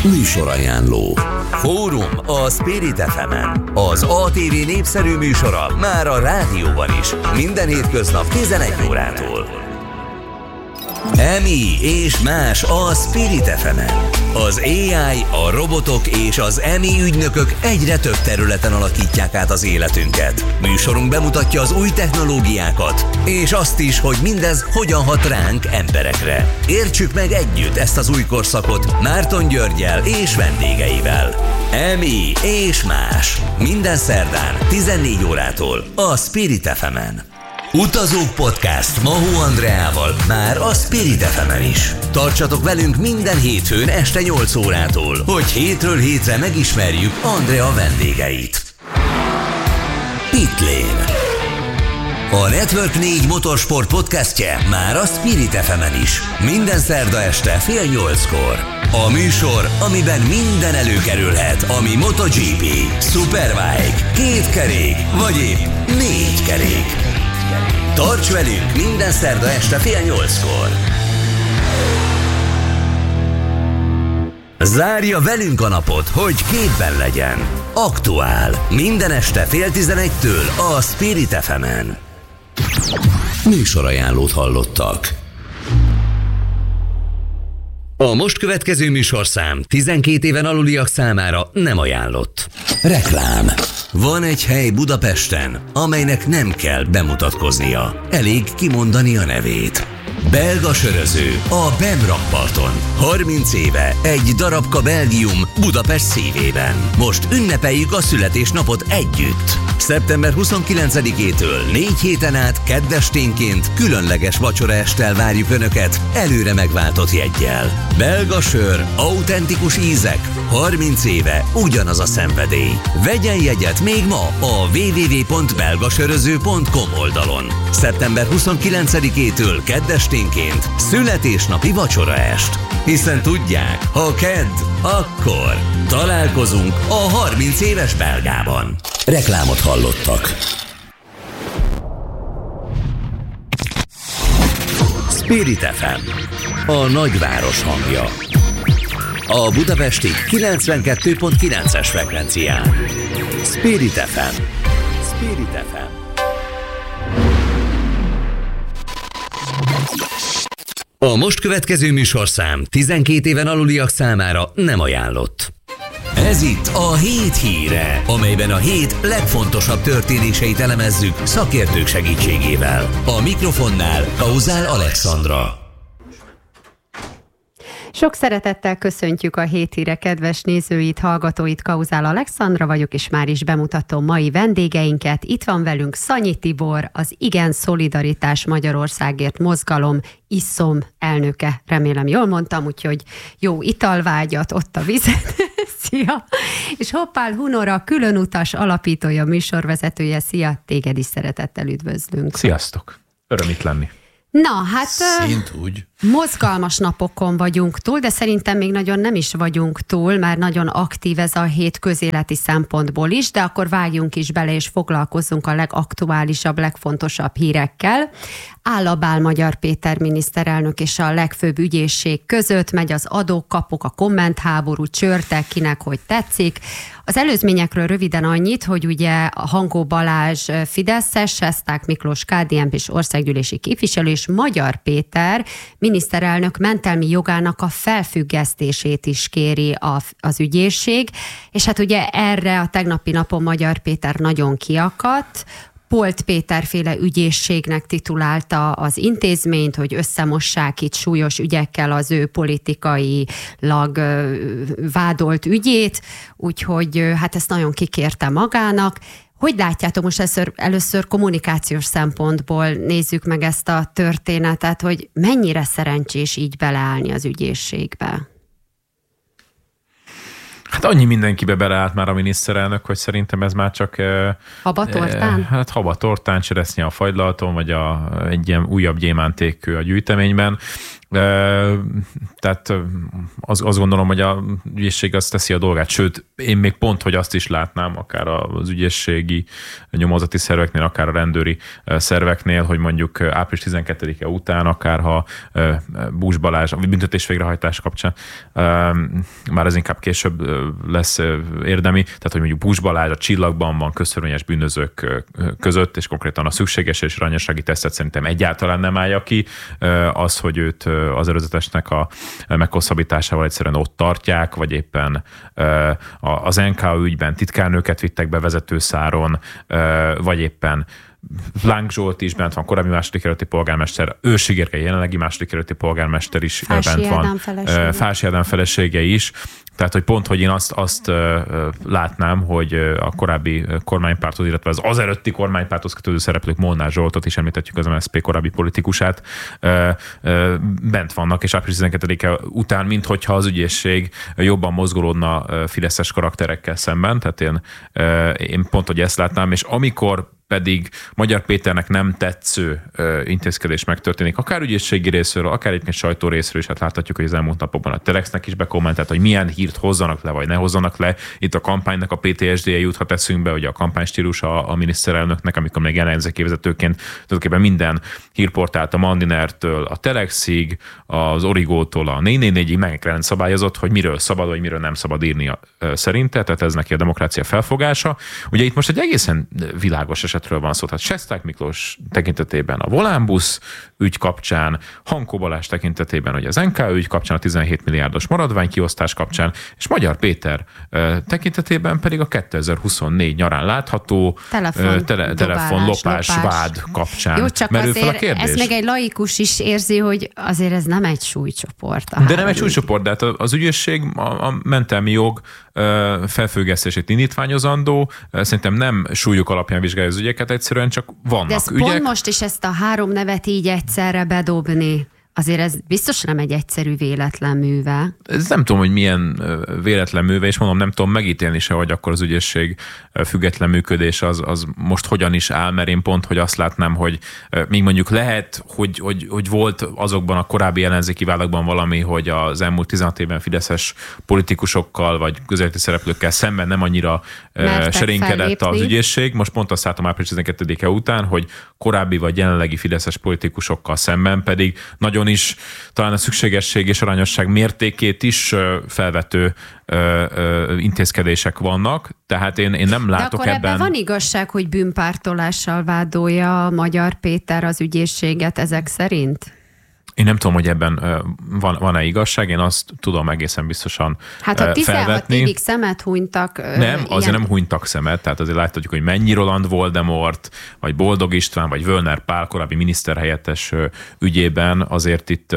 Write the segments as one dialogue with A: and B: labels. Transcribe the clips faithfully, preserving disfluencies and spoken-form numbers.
A: Műsorajánló. Fórum a Spirit ef emen. Az á té vé népszerű műsora már a rádióban is. Minden hétköznap tizenegy órától. Emi és más a Spirit ef emen. Az á i, a robotok és az Emi ügynökök egyre több területen alakítják át az életünket. Műsorunk bemutatja az új technológiákat, és azt is, hogy mindez hogyan hat ránk, emberekre. Értsük meg együtt ezt az új korszakot Márton Györggyel és vendégeivel. Emi és más. Minden szerdán tizennégy órától a Spirit ef emen. Utazók Podcast Mahó Andreával már a Spirit ef emen is. Tartsatok velünk minden hétfőn este nyolc órától, hogy hétről hétre megismerjük Andrea vendégeit. Pitlane. A Network négy motorsport podcastje már a Spirit ef emen is. Minden szerda este fél nyolckor. A műsor, amiben minden előkerülhet, ami MotoGP, Superbike, két kerék, vagy épp négy kerék. Tarts velünk minden szerda este fél nyolckor. Zárja velünk a napot, hogy képben legyen. Aktuál. Minden este fél tizenegytől a Spirit ef emen. Műsorajánlót hallottak. A most következő műsorszám tizenkét éven aluliak számára nem ajánlott. Reklám. Van egy hely Budapesten, amelynek nem kell bemutatkoznia. Elég kimondani a nevét. Belga söröző a Bem rakparton. harminc éve egy darabka Belgium Budapest szívében. Most ünnepeljük a születésnapot együtt. szeptember huszonkilencedikétől négy héten át keddesténként különleges vacsoraesttel várjuk Önöket előre megváltott jeggyel. Belga sör, autentikus ízek, harminc éve ugyanaz a szenvedély. Vegyen jegyet még ma a double-u double-u double-u pont belgasöröző pont com oldalon. szeptember huszonkilencedikétől keddesténként születésnapi vacsoraest. Hiszen tudják, ha kedd, akkor találkozunk a harminc éves Belgában. Reklámot hallottak. Spirit ef em, a nagyváros hangja. A budapesti kilencvenkettő pont kilences frekvencián. Spirit ef em. Spirit ef em. A most következő műsorszám tizenkét éven aluliak számára nem ajánlott. Ez itt a Hét híre, amelyben a hét legfontosabb történéseit elemezzük szakértők segítségével. A mikrofonnál Kauzál Alexandra.
B: Sok szeretettel köszöntjük a Hét híre kedves nézőit, hallgatóit, Kauzál Alexandra vagyok, és már is bemutatom mai vendégeinket. Itt van velünk Szanyi Tibor, az Igen Szolidaritás Magyarországért mozgalom iszom elnöke. Remélem jól mondtam, úgyhogy jó italvágyat, ott a vizet. Szia! És Hoppál Hunora, különutas alapítója, műsorvezetője. Szia! Téged is szeretettel üdvözlünk.
C: Sziasztok! Öröm itt lenni.
B: Na, hát
A: Szint úgy.
B: Mozgalmas napokon vagyunk túl, de szerintem még nagyon nem is vagyunk túl, már nagyon aktív ez a hét közéleti szempontból is, de akkor vágjunk is bele, és foglalkozzunk a legaktuálisabb, legfontosabb hírekkel. Áll a bál Magyar Péter miniszterelnök és a legfőbb ügyészség között, megy az adók, kapok, a kommentháború, csörtek, kinek hogy tetszik. Az előzményekről röviden annyit, hogy ugye a Hankó Balázs fideszes, Sesták Miklós ká dé en pés országgyűlési képviselő és Magyar Péter miniszterelnök mentelmi jogának a felfüggesztését is kéri a, az ügyészség, és hát ugye erre a tegnapi napon Magyar Péter nagyon kiakadt. Polt Péter féle ügyészségnek titulálta az intézményt, hogy összemossák itt súlyos ügyekkel az ő politikailag vádolt ügyét, úgyhogy hát ezt nagyon kikérte magának. Hogy látjátok, most először, először kommunikációs szempontból nézzük meg ezt a történetet, hogy mennyire szerencsés így beleállni az ügyészségbe?
C: Hát annyi mindenkibe beleállt már a miniszterelnök, hogy szerintem ez már csak...
B: Habatortán?
C: Eh, hát habatortán, cseresznye a fagylalton, vagy a, egy ilyen újabb gyémántékkő a gyűjteményben. Tehát az, azt gondolom, hogy a ügyészség azt teszi a dolgát, sőt, én még pont, hogy azt is látnám, akár az ügyészségi nyomozati szerveknél, akár a rendőri szerveknél, hogy mondjuk április tizenkettedike után, akár ha Bús Balázs, a büntetés végrehajtás kapcsán, már ez inkább később lesz érdemi, tehát hogy mondjuk Bús Balázs a csillagban van köztörvényes bűnözők között, és konkrétan a szükséges és arányossági tesztet szerintem egyáltalán nem állja ki, az, hogy őt az előzetesnek a meghosszabbításával egyszerűen ott tartják, vagy éppen az en ká ügyben titkárnőket vittek be vezetőszáron, vagy éppen Láng Zsolt is bent van, korábbi második kerületi polgármester, Őrsi Gergely jelenlegi második kerületi polgármester is Fási bent van. Felesége. Fási Ádám felesége is. Tehát, hogy pont, hogy én azt, azt látnám, hogy a korábbi kormánypárthoz, illetve az az előtti kormánypárthoz kötődő szereplők, Molnár Zsoltot is említettük, az em es zé pé korábbi politikusát, bent vannak, és április tizenkettedike után, minthogyha az ügyészség jobban mozgolódna fideszes karakterekkel szemben. Tehát én, én pont, hogy ezt látnám, és amikor pedig Magyar Péternek nem tetsző ö, intézkedés megtörténik, akár ügyészségi részről, akár egyébként sajtó részről is, hát láthatjuk, hogy az elmúlt napokban a Telexnek is bekommentált, hogy milyen hírt hozzanak le, vagy ne hozzanak le. Itt a kampánynak a pé té es dé-je juthat eszünkbe, hogy a kampánystílusa a miniszterelnöknek, amikor még ellenzéki vezetőként tulajdonképpen minden hírportált a Mandinertől, a Telexig, az Origótól a négy négy négyig meg kellene szabályozott, hogy miről szabad, vagy miről nem szabad írni szerinte, tehát ez neki a demokrácia felfogása. Ugye itt most egy egészen világos esetről van szó, tehát Sesták Miklós tekintetében a Volánbusz ügy kapcsán, Hankó Balázs tekintetében hogy az en ká ügy kapcsán, a tizenhét milliárdos maradványkiosztás kapcsán, és Magyar Péter tekintetében pedig a kétezer-huszonnégy nyarán látható telefon, tele, telefonlopás vád kapcsán.
B: Jó, csak
C: merül fel a kérdés.
B: Ez meg egy laikus is érzi, hogy azért ez nem egy súlycsoport.
C: De nem egy súlycsoport, de hát az ügyészség, a, a mentelmi jog felfüggesztését indítványozandó, szerintem nem súlyuk alapján vizsgálja az ügyeket, egyszerűen csak vannak
B: de ez
C: ügyek.
B: Pont most is ezt a három nevet így egyszerre bedobni, azért ez biztos nem egy egyszerű véletlen műve.
C: Ez nem tudom, hogy milyen véletlen műve, és mondom, nem tudom megítélni se, hogy akkor az ügyészség független működés az, az most hogyan is áll, mert én pont, hogy azt látnám, hogy még mondjuk lehet, hogy, hogy, hogy volt azokban a korábbi ellenzéki vállakban valami, hogy az elmúlt tizenhat évben fideszes politikusokkal vagy közéleti szereplőkkel szemben nem annyira mertek serénykedett fellépni az ügyészség. Most pont azt látom április tizenkettedike után, hogy korábbi vagy jelenlegi fideszes politikusokkal szemben pedig nagyon is talán a szükségesség és arányosság mértékét is felvető ö, ö, intézkedések vannak, tehát én, én nem látok ebben...
B: De akkor ebben van igazság, hogy bűnpártolással vádolja Magyar Péter az ügyészséget ezek szerint?
C: Én nem tudom, hogy ebben van, van-e igazság, én azt tudom egészen biztosan
B: hát ha tizenhat évig szemet hunytak...
C: Nem, ilyen... azért nem hunytak szemet, tehát azért láthatjuk, hogy mennyi Roland Voldemort, vagy Boldog István, vagy Völner Pál korábbi miniszterhelyettes ügyében azért itt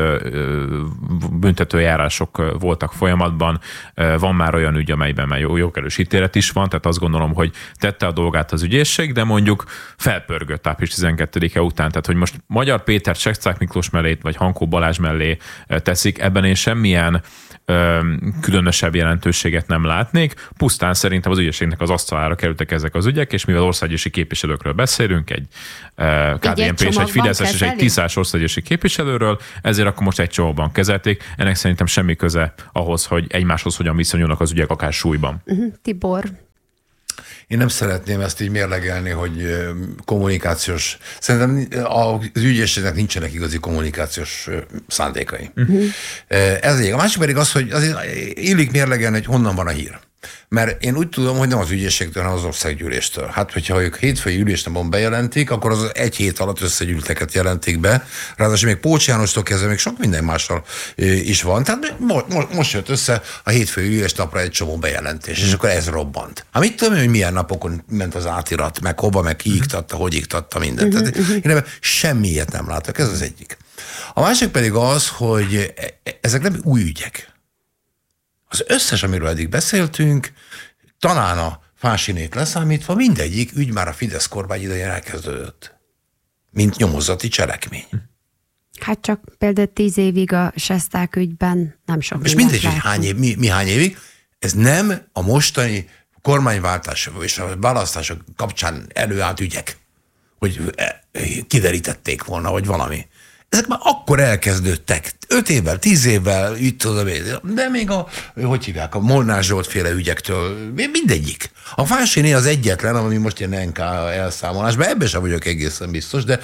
C: büntetőjárások voltak folyamatban. Van már olyan ügy, amelyben már jogkerős ítélet is van, tehát azt gondolom, hogy tette a dolgát az ügyészség, de mondjuk felpörgött április tizenkettedike után, tehát hogy most Magyar Péter, Sesták Miklós mellé, vagy Hankó Balázs mellé teszik, ebben én semmilyen ö, különösebb jelentőséget nem látnék. Pusztán szerintem az ügyészségnek az asztalára kerültek ezek az ügyek, és mivel országgyűlési képviselőkről beszélünk, egy ká dé en pé és egy Fideszes és egy tiszás országgyűlési képviselőről, ezért akkor most egy csomagban kezelték. Ennek szerintem semmi köze ahhoz, hogy egymáshoz hogyan viszonyulnak az ügyek, akár súlyban.
B: Uh-huh. Tibor?
D: Én nem szeretném ezt így mérlegelni, hogy kommunikációs... Szerintem az ügyészségnek nincsenek igazi kommunikációs szándékai. Uh-huh. Ez egy. A másik pedig az, hogy azért illik mérlegelni, hogy honnan van a hír. Mert én úgy tudom, hogy nem az ügyészségtől, hanem az országgyűléstől. Hát, hogyha ők hétfői ülésnapon bejelentik, akkor az egy hét alatt összegyűlteket jelentik be. Ráadásul még Pócs Jánostól kezdve még sok minden mással is van. Tehát most, most jött össze a hétfői ülésnapra egy csomó bejelentés, és akkor ez robbant. Hát mit tudom, hogy milyen napokon ment az átirat, meg hova, meg ki iktatta, hogy iktatta mindent. Tehát én ebben semmi ilyet nem látok, ez az egyik. A másik pedig az, hogy ezek nem új ügyek. Az összes, amiről eddig beszéltünk, talán a Fásinét leszámítva, mindegyik ügy már a Fidesz kormány idején elkezdődött. Mint nyomozati cselekmény.
B: Hát csak például tíz évig a Sesták ügyben nem sok.
D: És mindegy, hogy hány év, mi, mi hány évig, ez nem a mostani kormányváltás és a választások kapcsán előállt ügyek, hogy kiderítették volna, vagy valami. Ezek már akkor elkezdődtek. Öt évvel, tíz évvel, itt tudom én, de még a, hogy hívják, a Molnár Zsolt féle ügyektől, mindegyik. A Fásiné az egyetlen, ami most ilyen en ká elszámolásban, ebben sem vagyok egészen biztos, de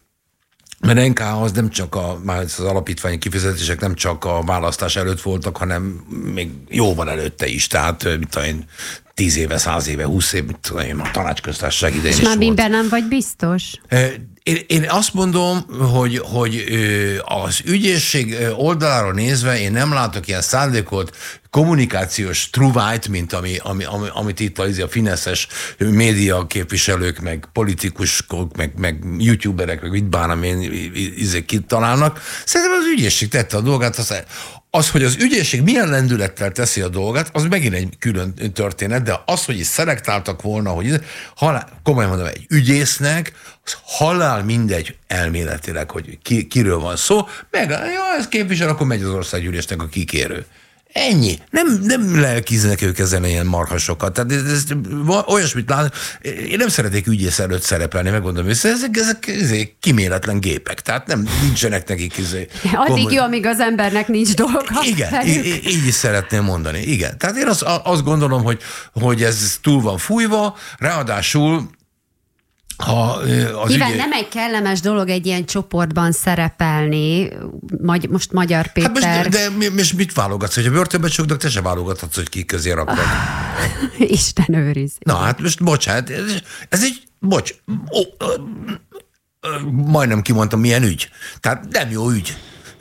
D: mert en ká az nem csak a, már az alapítványi kifizetések nem csak a választás előtt voltak, hanem még jóval előtte is, tehát mit tudom én, tíz éve, száz éve, húsz év, mit tudom én, a tanácsköztársaság idején is
B: volt. És már minden nem vagy biztos?
D: Én, én azt mondom, hogy, hogy az ügyészség oldaláról nézve én nem látok ilyen szándékolt kommunikációs truvájt, mint ami, ami, ami, amit itt a, a fineszes média képviselők, meg politikusok, meg, meg youtuberek, meg mit bánam én izé kitalálnak. Szerintem az ügyészség tette a dolgát, az, az, hogy az ügyészség milyen lendülettel teszi a dolgát, az megint egy külön történet, de az, hogy is szelektáltak volna, hogy halál, komolyan mondom, egy ügyésznek, az halál mindegy elméletileg, hogy ki, kiről van szó, meg ja, ez képvisel, akkor megy az országgyűlésnek a kikérő. Ennyi. Nem, nem lelkiznek ők ezen ilyen marhasokat. Tehát ez, ez, olyasmit lát, én nem szeretnék ügyész előtt szerepelni, megmondom össze, ezek, ezek, ezek kiméletlen gépek. Tehát nem, nincsenek nekik izé,
B: addig komoly... jó, amíg az embernek nincs dolga.
D: Igen, így, így is szeretném mondani. Igen. Tehát én azt, azt gondolom, hogy, hogy ez túl van fújva, ráadásul Ha, az
B: Mivel
D: ügy...
B: nem egy kellemes dolog egy ilyen csoportban szerepelni, magy- most Magyar Péter...
D: Hát most, de most mit válogatsz? Hogyha börtönbe csuknak, te se válogathatsz, hogy ki közé raknak.
B: Isten őriz.
D: Na hát most bocsánat, ez, ez egy, bocs, ó, ö, ö, majdnem kimondtam, milyen ügy. Tehát nem jó ügy.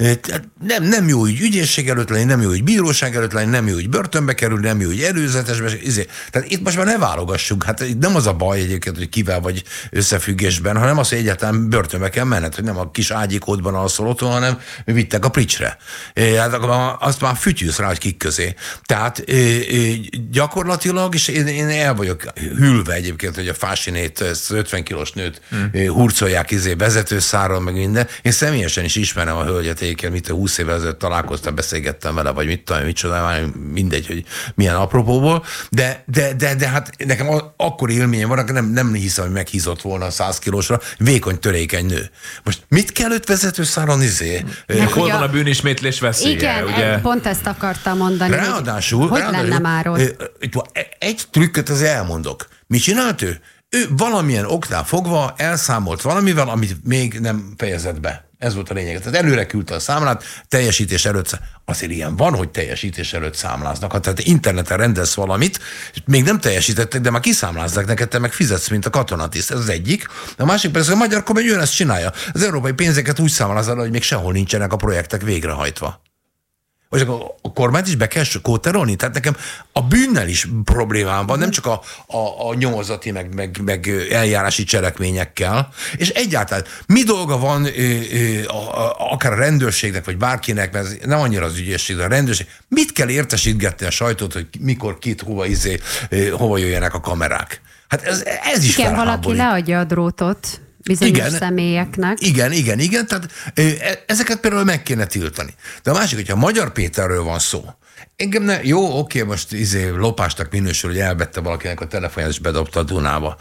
D: Nem, nem jó ügy ügyészség előtt lenni, nem jó ügy bíróság előtt lenni, nem jó ügy börtönbe kerülni, nem jó ügy előzetesbe. Izé. Tehát itt most már ne válogassuk. Hát nem az a baj egyébként, hogy kivel vagy összefüggésben, hanem az, hogy egyáltalán börtönbe kell menned, hogy nem a kis ágyikódban alszol otthon, hanem vittek a pricsre. Hát azt már fütyülsz rá, hogy kik közé. Tehát gyakorlatilag, és én, én el vagyok hűlve egyébként, hogy a Fásinét, ezt ötven kilós nőt hmm. hurcolják izé vezetőszáron, meg minden. Én személyesen is ismerem a hölgyet, mit húsz évvel ezelőtt találkoztam, beszélgettem vele, vagy mit tudom, mit csinálom, mindegy, hogy milyen apropóból, de, de, de, de hát nekem akkor élményem van, nem, nem hiszem, hogy meghízott volna a száz kilósra, vékony, törékeny nő. Most mit kell öt vezetőszáron izé?
C: Hol van a bűnismétlés veszélye?
B: Igen,
C: ugye?
B: Pont ezt akartam mondani.
D: Ráadásul,
B: hogy
D: ráadásul
B: lenne már ott?
D: Egy trükköt az elmondok. Mit csinált ő? Ő valamilyen oknál fogva elszámolt valamivel, amit még nem fejezett be. Ez volt a lényeg. Tehát előre küldte a számlát, teljesítés előtt. Azért ilyen van, hogy teljesítés előtt számláznak. Hát tehát interneten rendelsz valamit, még nem teljesítettek, de már kiszámlázzák neked, te meg fizetsz, mint a katonatiszt. Ez az egyik. A másik persze, a magyar kormány ezt csinálja. Az európai pénzeket úgy számlázza, hogy még sehol nincsenek a projektek végrehajtva. Vagy akkor a kormányt is be kell kóterolni? Tehát nekem a bűnnel is problémám van, nem csak a, a, a nyomozati, meg, meg, meg eljárási cselekményekkel. És egyáltalán mi dolga van ö, ö, a, a, akár a rendőrségnek, vagy bárkinek, mert ez nem annyira az ügyészség, de a rendőrség. Mit kell értesítgetni a sajtót, hogy mikor, kit, hova, izé, ö, hova jöjjenek a kamerák? Hát ez, ez is
B: igen, valaki leadja a drótot bizonyos igen, személyeknek.
D: Igen, igen, igen, tehát ezeket például meg kéne tiltani. De a másik, hogyha Magyar Péterről van szó, engem ne, jó, oké, most izé lopástak minősül, hogy elvette valakinek a telefonját, és bedobta a Dunába.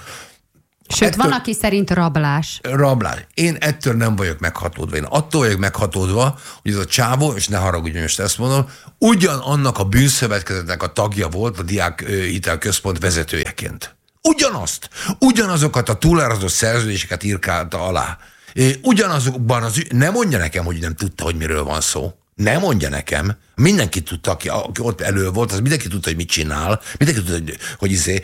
B: Sőt, ettől, van, aki szerint rablás.
D: Rablás. Én ettől nem vagyok meghatódva. Én attól vagyok meghatódva, hogy ez a csávó, és ne haragudjon, most ezt mondom, ugyanannak a bűnszövetkezetnek a tagja volt a Diák Hitel Központ vezetőjeként. Ugyanazt, ugyanazokat a túlárazott szerződéseket írkálta alá. Ugyanazokban az ügy... Ne mondja nekem, hogy nem tudta, hogy miről van szó. Ne mondja nekem. Mindenki tudta, aki, aki ott elő volt, az mindenki tudta, hogy mit csinál. Mindenki tudta, hogy, hogy izé,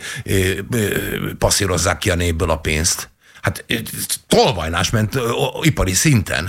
D: passzírozzák ki a népből a pénzt. Hát tolvajlás ment ipari szinten.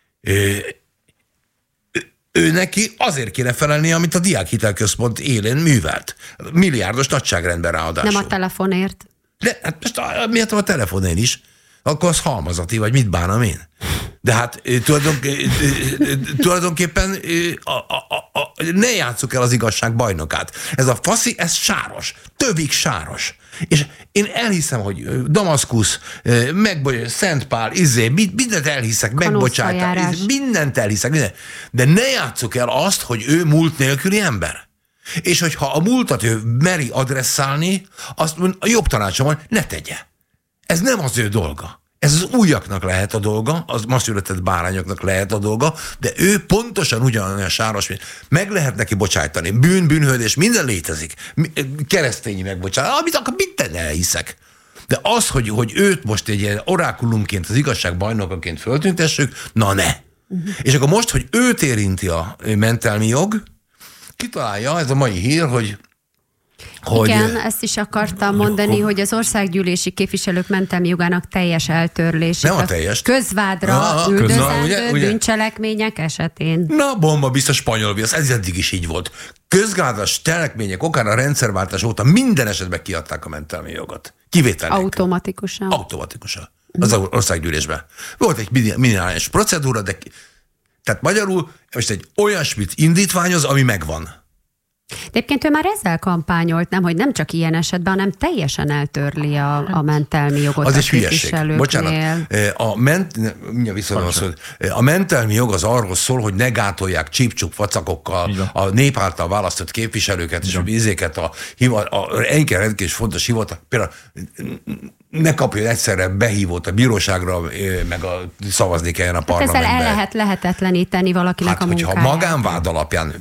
D: Ő neki azért kéne felelni, amit a Diák Hitel Központ élén művelt. Milliárdos nagyságrendben ráadásul.
B: Nem a telefonért?
D: De hát most miért a telefonén is? Akkor az halmazati, vagy mit bánam én? De hát tulajdonképpen a, a, a, a, ne játsszuk el az igazság bajnokát. Ez a faszi, ez sáros. Tövig sáros. És én elhiszem, hogy Damaszkusz, meg Szentpál, izé, mindent elhiszek, megbocsátás, mindent elhiszek, mindent. De ne játsszuk el azt, hogy ő múlt nélküli ember. És hogyha a múltat ő meri adresszálni, azt a jobb tanácsom van, ne tegye. Ez nem az ő dolga. Ez az újaknak lehet a dolga, az ma született bárányoknak lehet a dolga, de ő pontosan ugyanolyan sáros, mint meg lehet neki bocsájtani. Bűn, bűnhődés, minden létezik. Keresztényi megbocsátani, amit akar, minden elhiszek. De az, hogy, hogy őt most egy ilyen orákulumként, az igazság bajnokaként föltüntessük, na ne. Uh-huh. És akkor most, hogy őt érinti a mentelmi jog, kitalálja ez a mai hír, hogy Hogy,
B: Igen, ezt is akartam mondani, hogy, hogy az országgyűlési képviselők mentelmi jogának teljes eltörlése.
D: Nem a teljes.
B: Közvádra
D: ah,
B: üldözendő
D: ugye, ugye?
B: bűncselekmények esetén.
D: Na, bomba, biztos spanyol viasz, ez eddig is így volt. Közvádas cselekmények okán a rendszerváltás óta minden esetben kiadták a mentelmi jogot. Kivétel nélkül.
B: Automatikusan.
D: Automatikusan. Az országgyűlésben. Volt egy minimális procedúra, de tehát magyarul most egy olyasmit indítványoz, ami megvan.
B: De egyébként ő már ezzel kampányolt, nem, hogy nem csak ilyen esetben, hanem teljesen eltörli a, a mentelmi jogot
D: az
B: a
D: egy hülyeség.
B: képviselőknél.
D: Bocsánat, a, ment, mindjárt visszadom, a mentelmi jog az arról szól, hogy ne gátolják csípcsup vacakokkal a nép által választott képviselőket és a vízéket, a, a, a enkel rendkívül fontos hivatal. Például ne kapjon egyszerre behívót a bíróságra, meg a, szavazni kelljen a parlamentbe.
B: Hát ezzel el lehet lehetetleníteni valakinek
D: hát,
B: a munkáját.
D: hogyha magánvád alapján,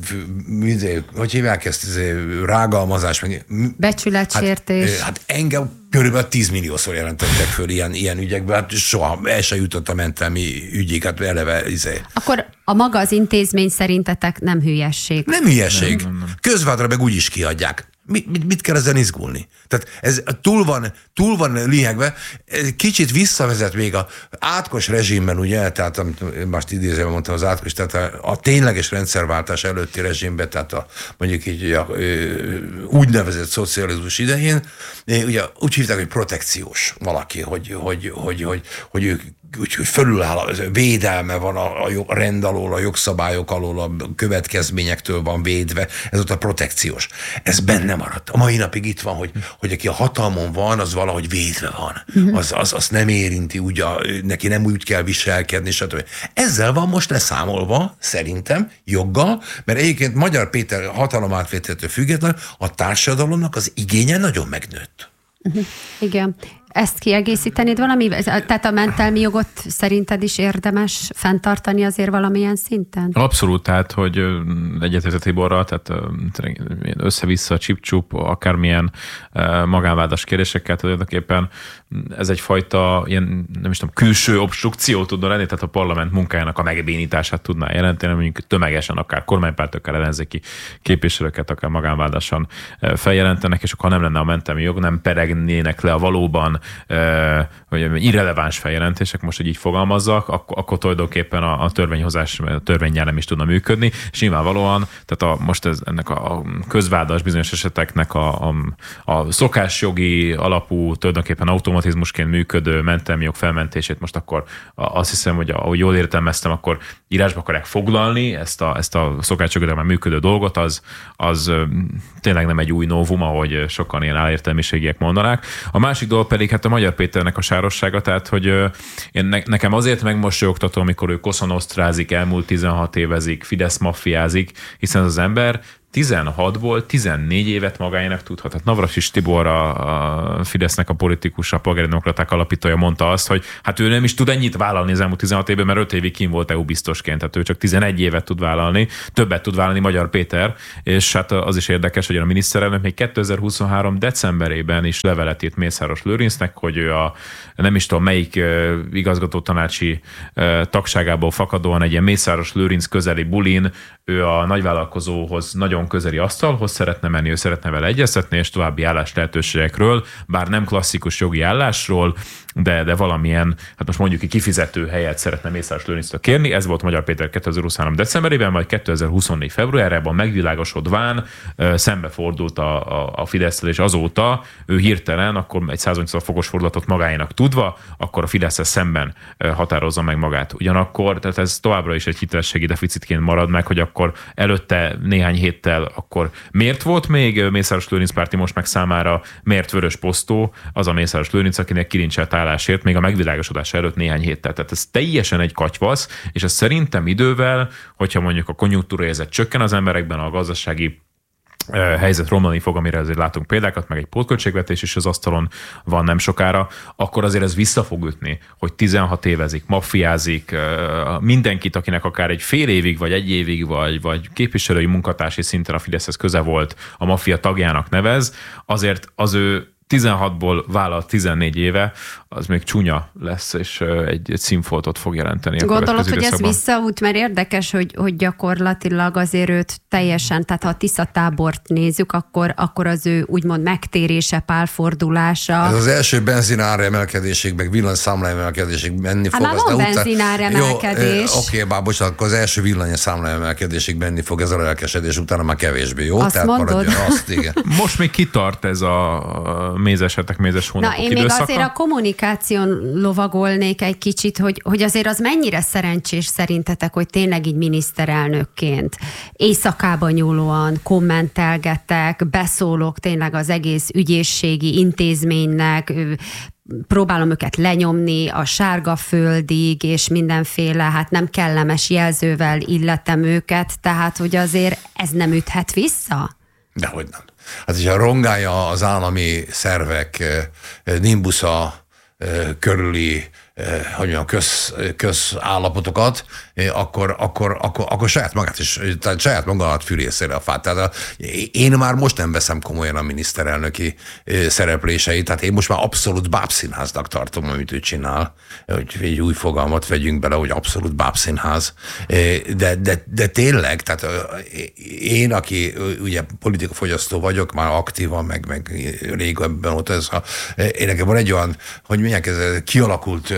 D: hogy hívják ezt, rágalmazás, meg,
B: becsületsértés.
D: Hát, hát engem körülbelül tíz milliószor jelentettek föl ilyen, ilyen ügyekben, hát soha el se jutott a mentelmi ügyig, hát eleve izé.
B: Akkor a maga az intézmény szerintetek nem hülyesség?
D: Nem hülyesség. Nem, nem, nem. Közvádra meg úgy is kiadják. Mit, mit, mit kell ezen izgulni? Tehát ez túl van, túl van lihegve, kicsit visszavezet még a átkos rezsimben, ugye, tehát amit most idézőben mondtam, az átkos, tehát a, a tényleges rendszerváltás előtti rezsimben, tehát a, mondjuk így a, a, úgynevezett szocializmus idején, ugye úgy hívták, hogy protekciós valaki, hogy, hogy, hogy, hogy, hogy ők úgyhogy fölüláll, védelme van a, a, a rend alól, a jogszabályok alól, a következményektől van védve, ez ott a protekciós. Ez benne maradt. A mai napig itt van, hogy, hogy aki a hatalmon van, az valahogy védve van. Az, az, az nem érinti, úgy a, neki nem úgy kell viselkedni, stb. Ezzel van most leszámolva, szerintem, joggal, mert egyébként Magyar Péter hatalomátvételtől függetlenül a társadalomnak az igénye nagyon megnőtt.
B: Igen. Ezt kiegészítenéd valami? Tehát a mentelmi jogot szerinted is érdemes fenntartani azért valamilyen szinten?
C: Abszolút, tehát, hogy egyetértett Tiborral, tehát össze-vissza a csip-csup, akármilyen magánvádas kérdéseket, tulajdonképpen ez egyfajta ilyen, nem is tudom, külső obstrukció tudna lenni, tehát a parlament munkájának a megbénítását tudná jelenteni, mondjuk tömegesen akár kormánypártok, akár ellenzéki képviselőket, akár magánvádasan feljelentenek, és akkor nem lenne a mentelmi jog, nem peregnének le a valóban vagy irreleváns feljelentések, most, hogy így fogalmazzak, akkor, akkor tulajdonképpen a, a törvényhozás a törvényjel nem is tudna működni, és nyilvánvalóan, tehát a, most ez, ennek a közvádas bizonyos eseteknek a, a, a szokásjogi alapú, tulajdonképpen automatizmusként működő mentelmi jog felmentését most akkor azt hiszem, hogy ahogy jól értelmeztem, akkor írásba akarják foglalni ezt a, ezt a szokásjogilag már működő dolgot, az, az tényleg nem egy új novum, ahogy sokan ilyen álértelmiségiek mondanák. A másik dolog pedig hát a Magyar Péternek a sárossága, tehát hogy én ne, nekem azért megmosolyogtató, amikor ő koszonosztrázik, elmúlt tizenhat évezik, Fidesz maffiázik, hiszen az ember tizenhatból tizennégy évet magáénak tudhat. Hát Navracsics Tibor, a, a Fidesznek a politikus, a polgári demokraták alapítója mondta azt, hogy hát ő nem is tud ennyit vállalni az elmúlt tizenhat évben, mert öt évig kim volt é u biztosként, tehát ő csak tizenegy évet tud vállalni, többet tud vállalni Magyar Péter, és hát az is érdekes, hogy a miniszterelnök még kétezer-huszonhárom decemberében is levelet írt Mészáros Lőrincnek, hogy ő a nem is tudom melyik igazgatótanácsi tagságából fakadóan egy ilyen Mészáros Lőrinc közeli bulin, ő a nagyvállalkozóhoz nagyon közeli asztalhoz szeretne menni, ő szeretne vele egyeztetni, és további állás lehetőségekről, bár nem klasszikus jogi állásról, de, de valamilyen, hát most mondjuk egy kifizető helyet szeretne Mészáros Lőrinctől kérni. Ez volt Magyar Péter kétezer-huszonhárom decemberében, majd kétezer-huszonnégy februárjában megvilágosodván szembefordult a, a, a Fidesztel, és azóta ő hirtelen, akkor egy száznyolcvan fokos fordulatot magáénak tudva, akkor a Fideszsel szemben határozza meg magát. Ugyanakkor, tehát ez továbbra is egy hitelességi deficitként marad meg, hogy akkor előtte néhány héttel akkor miért volt még Mészáros Lőrinc párti, most meg számára miért vörös posztó az a Mészáros Lőrinc, akinek kilincselt állásért még a megvilágosodás előtt néhány héttel. Tehát ez teljesen egy katyvasz, és ez szerintem idővel, hogyha mondjuk a konjunktúraérzet csökken az emberekben, a gazdasági helyzet romlani fog, amire azért látunk példákat, meg egy pótköltségvetés is az asztalon van nem sokára, akkor azért ez vissza fog ütni, hogy tizenhat évezik, maffiázik, mindenkit, akinek akár egy fél évig, vagy egy évig, vagy, vagy képviselői munkatársi szinten a Fideszhez köze volt, a maffia tagjának nevez, azért az ő tizenhatból vállalt tizennégy éve, az még csúnya lesz, és egy, egy színfoltot fog jelenteni.
B: Gondolod, hogy ez visszaút, mert érdekes, hogy, hogy gyakorlatilag azért őt teljesen, tehát ha a Tisza tábort nézzük, akkor, akkor az ő úgymond megtérése, pálfordulása.
D: Ez az első benzinár emelkedésig, meg villanyszámla emelkedésig menni
B: hát
D: fog.
B: Hát már van benzinár emelkedés.
D: Jó, oké, bár bocsánat, akkor az első villanyszámla emelkedésig menni fog ez a lelkesedés, utána már kevésbé jó.
B: Azt
D: tehát
B: mondod?
D: azt, igen.
C: Most még kitart ez a mézesetek, mézes hónapok
B: Na, én
C: időszaka.
B: még azért a kommunikáción lovagolnék egy kicsit, hogy, hogy azért az mennyire szerencsés szerintetek, hogy tényleg így miniszterelnökként éjszakába nyúlóan kommentelgetek, beszólok tényleg az egész ügyészségi intézménynek, próbálom őket lenyomni a sárga földig, és mindenféle, hát nem kellemes jelzővel illetem őket, tehát hogy azért ez nem üthet vissza?
D: Dehogy nem. Hát, hogyha rongálja az állami szervek nimbusza körüli hogy mondjam, köz, közállapotokat, akkor, akkor, akkor, akkor saját magát is, tehát saját magát fűrészére a fát. Tehát én már most nem veszem komolyan a miniszterelnöki szerepléseit, tehát én most már abszolút bábszínháznak tartom, amit ő csinál. Hogy egy új fogalmat vegyünk bele, hogy abszolút bábszínház. De, de, de tényleg, tehát én, aki ugye politikafogyasztó vagyok, már aktívan, meg, meg régebben ott ez a, én nekem van egy olyan, hogy mondják, ez kialakult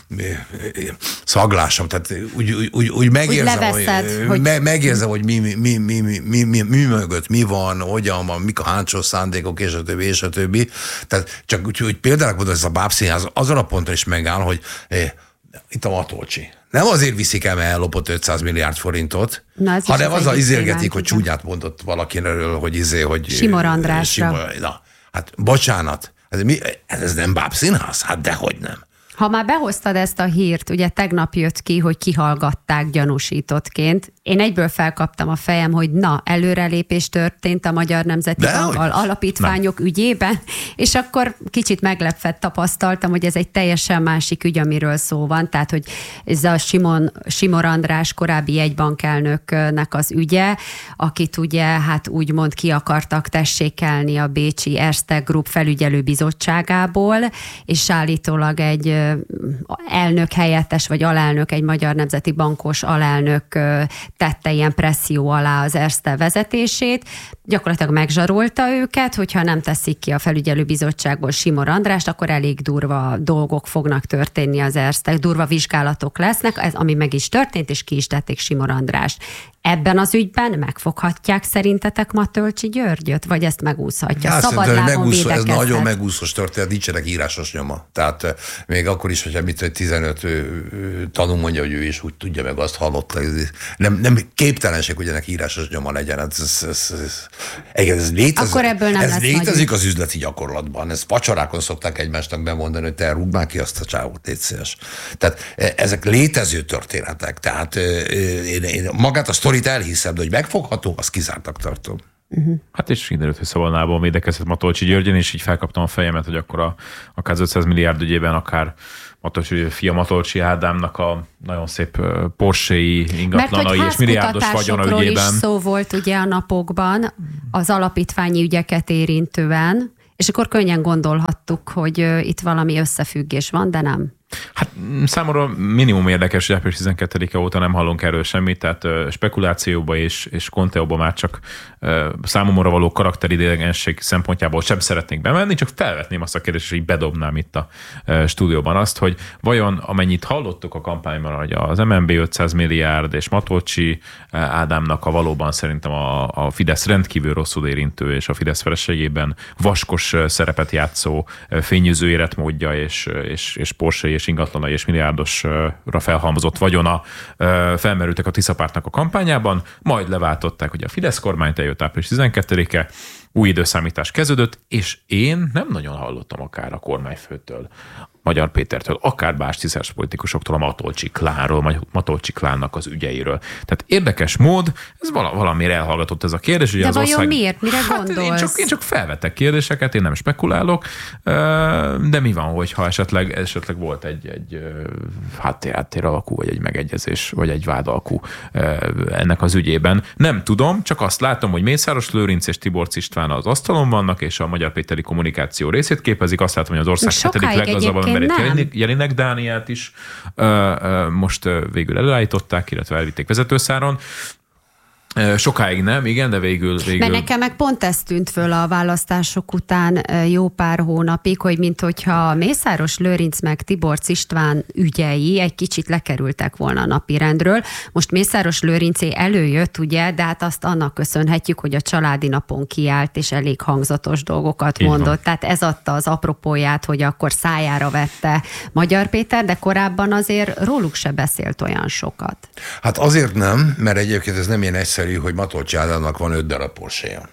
D: szaglásom, tehát úgy, úgy, úgy, úgy megérzem, úgy leveszed, hogy, hogy... megérzem, hogy mi, mi, mi, mi, mi, mi, mi, mi mögött, mi van, hogyan van, mik a hátsó szándékok, és a többi, és a többi. Tehát csak úgy, úgy például mondom, ez a bábszínház azon a ponton is megáll, hogy eh, itt a Matolcsi. Nem azért viszik el, mert ellopott ötszáz milliárd forintot, na, hanem az azzal izélgetik, hogy csúnyát mondott valakiről, hogy izé, hogy...
B: Simor Andrásra.
D: Simor, na, hát bocsánat, ez, mi, ez nem bábszínház? Hát dehogy nem.
B: Ha már behoztad ezt a hírt, ugye tegnap jött ki, hogy kihallgatták gyanúsítottként. Én egyből felkaptam a fejem, hogy na, előrelépés történt a Magyar Nemzeti Bank alapítványok nem. ügyében, és akkor kicsit meglepve tapasztaltam, hogy ez egy teljesen másik ügy, amiről szó van. Tehát, hogy ez a Simon, Simor András korábbi jegybankelnöknek az ügye, akit ugye hát úgymond ki akartak tessékelni a bécsi Erste Group felügyelőbizottságából, és állítólag egy elnök helyettes, vagy alelnök, egy Magyar Nemzeti Bankos alelnök tette ilyen presszió alá az Erste vezetését, gyakorlatilag megzsarolta őket, hogyha nem teszik ki a felügyelőbizottságból Simor Andrást, akkor elég durva dolgok fognak történni az Erste, durva vizsgálatok lesznek, ez, ami meg is történt, és ki is tették Simor Andrást. Ebben az ügyben megfoghatják szerintetek Matolcsi Györgyöt, vagy ezt megúszhatja?
D: Hát,
B: szabadlábon
D: megúszó, ez
B: védekezhet.
D: nagyon megúszós történet, nincsenek írásos nyoma. Tehát még akkor is, hogyha mit tizenöt tanú mondja, hogy ő is úgy tudja, meg azt hallotta. Nem, nem képtelenség, hogy ennek írásos nyoma legyen. Ez, ez, ez, ez, ez létezik,
B: akkor ebből nem
D: ez létezik
B: nagy...
D: az üzleti gyakorlatban. Ezt vacsorákon szokták egymásnak bemondani, hogy te rúgd már ki azt a csávót, légy szíves. Tehát ezek létező történetek. Tehát én, én magát a sztorit elhiszem, de hogy megfogható, azt kizártak tartom.
B: Uh-huh.
C: Hát és kiderült, hogy Szabadlábon védekezett Matolcsi Györgyön, és így felkaptam a fejemet, hogy akkor a, akár az ötszáz milliárd ügyében, akár Matolcsi, fia Matolcsi Ádámnak a nagyon szép Porsche-i ingatlanai és milliárdos vagyona ügyében.
B: Is szó volt ugye a napokban az alapítványi ügyeket érintően, és akkor könnyen gondolhattuk, hogy itt valami összefüggés van, de nem.
C: Hát számomra minimum érdekes, hogy április tizenkettedike óta nem hallunk erről semmit, tehát uh, spekulációba és, és konteóba már csak uh, számomra való karakteridegenség szempontjából sem szeretnék bemenni, csak felvetném azt a kérdést, hogy bedobnám itt a uh, stúdióban azt, hogy vajon amennyit hallottuk a kampányban, hogy az em en bé ötszáz milliárd és Matolcsi uh, Ádámnak a valóban szerintem a, a Fidesz rendkívül rosszul érintő és a Fidesz feleségében vaskos uh, szerepet játszó uh, fényűző életmódja és, és, és Porsche és ingatlanai és milliárdosra felhalmozott vagyona felmerültek a Tisza pártnak a kampányában, majd leváltották, hogy a Fidesz kormányt, eljött április tizenkettedike, új időszámítás kezdődött, és én nem nagyon hallottam akár a kormányfőtől Magyar Pétertől, akár bástyszás politikusoktól, a Matolcsy klánról, Matolcsy klánnak az ügyeiről. Tehát érdekes mód, ez valamire elhallgatott ez a kérdés.
B: De
C: az
B: vajon
C: ország...
B: miért? Mire
C: hát
B: gondolsz?
C: Én csak, én csak felvetek kérdéseket, én nem spekulálok, de mi van, hogyha esetleg, esetleg volt egy, egy háttér, háttér alakú, vagy egy megegyezés, vagy egy vád alakú ennek az ügyében. Nem tudom, csak azt látom, hogy Mészáros Lőrinc és Tiborcs István az asztalon vannak, és a magyar péteri kommunikáció részét képezik. Azt látom, hogy az ország hetedik leggazdagabb emberét, Jelinek Dániát is most végül előállították, illetve elvitték vezetőszáron. Sokáig nem, igen, de végül... végül...
B: Mert nekem meg pont ez tűnt föl a választások után jó pár hónapig, hogy minthogyha Mészáros Lőrinc meg Tiborcs István ügyei egy kicsit lekerültek volna a napirendről. Most Mészáros Lőrincé előjött, ugye, de hát azt annak köszönhetjük, hogy a családi napon kiállt, és elég hangzatos dolgokat Így mondott. Van. Tehát ez adta az apropóját, hogy akkor szájára vette Magyar Péter, de korábban azért róluk se beszélt olyan sokat.
D: Hát azért nem, mert egyébként ez nem ilyen egyszerű, hogy Matolcsy Ádámnak van öt darab Porsche-ja.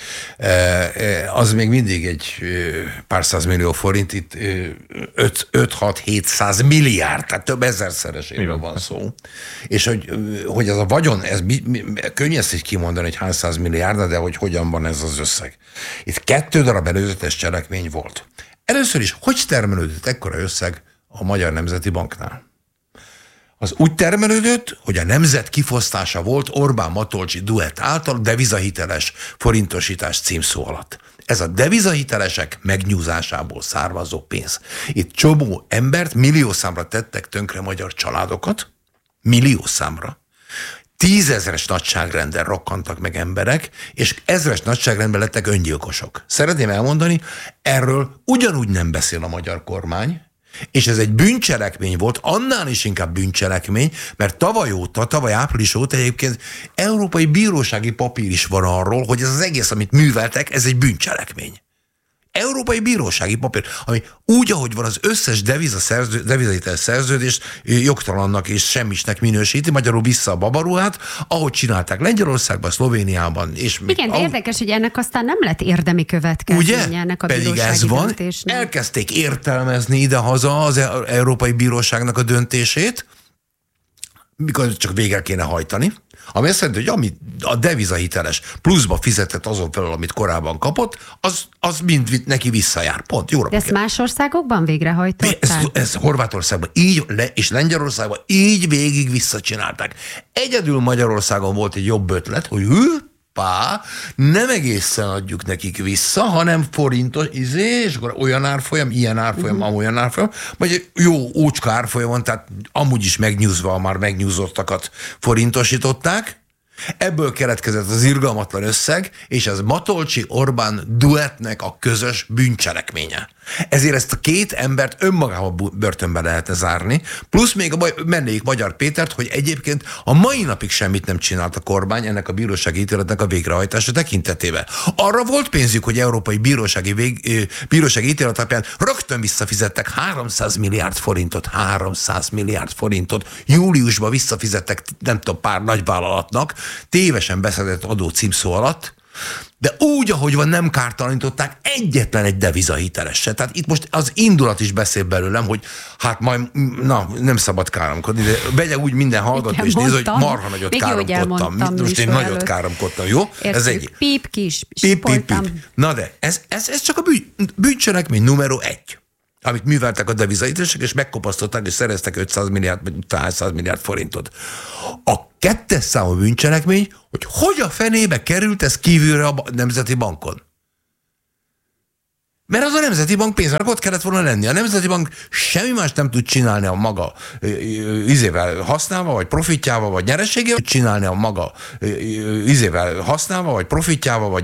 D: Az még mindig egy pár százmillió forint, itt öt-hat-hétszáz milliárd, tehát több ezerszereséről van szó. És hogy, hogy ez a vagyon, ez mi, mi, könnyű ezt így kimondani, hogy hány száz milliárd, de hogy hogyan van ez az összeg. Itt kettő darab előzetes cselekmény volt. Először is, hogy termelődött ekkora összeg a Magyar Nemzeti Banknál? Az úgy termelődött, hogy a nemzet kifosztása volt Orbán-Matolcsy duett által devizahiteles forintosítás címszó alatt. Ez a devizahitelesek megnyúzásából származó pénz. Itt csomó embert milliószámra tettek tönkre magyar családokat, milliószámra. Tízezres nagyságrendben rokkantak meg emberek, és ezres nagyságrendben lettek öngyilkosok. Szeretném elmondani, erről ugyanúgy nem beszél a magyar kormány, és ez egy bűncselekmény volt, annál is inkább bűncselekmény, mert tavaly óta, tavaly április óta egyébként európai bírósági papír is van arról, hogy ez az egész, amit műveltek, ez egy bűncselekmény. Európai bírósági papír, ami úgy, ahogy van, az összes deviza szerző, devizahitel szerződést jogtalannak és semmisnek minősíti, magyarul vissza a babaruhát, ahogy csinálták Lengyelországban, Szlovéniában. És
B: igen, de ahogy... érdekes, hogy ennek aztán nem lett érdemi következménye ennek a
D: pedig ez van. Döntésnek. Elkezdték értelmezni idehaza az Európai Bíróságnak a döntését, mikor csak végre kéne hajtani, ami azt jelenti, hogy ami a devizahiteles pluszba fizetett azon felül, amit korábban kapott, az, az mind neki visszajár. Pont. Jóra
B: De ezt más országokban végrehajtották?
D: Ez, ez Horvátországban így, és Lengyelországban így végig visszacsinálták. Egyedül Magyarországon volt egy jobb ötlet, hogy hű, pá, nem egészen adjuk nekik vissza, hanem forintos, izé, és akkor olyan árfolyam, ilyen árfolyam, uh-huh. amolyan árfolyam, vagy jó ócska árfolyamon, tehát amúgy is megnyúzva, a már megnyúzottakat forintosították. Ebből keletkezett az irgalmatlan összeg, és ez Matolcsy-Orbán duettnek a közös bűncselekménye. Ezért ezt a két embert önmagában börtönbe lehetne zárni, plusz még a mennék Magyar Pétert, hogy egyébként a mai napig semmit nem csinált a kormány ennek a bírósági ítéletnek a végrehajtása tekintetében. Arra volt pénzük, hogy európai bírósági, vég, bírósági ítélet alapján rögtön visszafizettek háromszáz milliárd forintot, háromszáz milliárd forintot, júliusban visszafizettek nem tudom pár nagyvállalatnak, tévesen beszedett adó címszó alatt, de úgy, ahogy van, nem kártalanították egyetlen egy devizahitelesre. Tehát itt most az indulat is beszél belőlem, hogy hát majd, na, nem szabad káromkodni, de vegye úgy minden hallgató, és nézd, hogy marha nagyot Még káromkodtam. Most én nagyot előtt. káromkodtam, jó?
B: Értjük.
D: Ez egy...
B: Píp kis,
D: píp, píp, píp. Na de, ez, ez, ez csak a bűn, bűncselekmény numero egy, amit műveltek a devizahitelesek, és megkopasztották, és szereztek ötszáz milliárd, vagy háromszáz milliárd forintot. A kettes számú bűncselekmény, hogy hogy a fenébe került ez kívülre a Nemzeti Bankon. Mert az a Nemzeti Bank pénznek ott kellett volna lenni. A Nemzeti Bank semmi más nem tud csinálni a maga izével használva, vagy profitjával, vagy nyereségével, csinálni a maga izével használva, vagy profitjával, vagy